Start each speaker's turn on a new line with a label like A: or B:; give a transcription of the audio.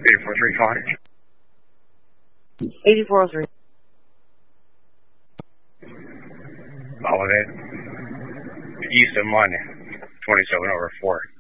A: 8403 Cottage.
B: 8403.
A: Holiday. East of Money. 27 over 4.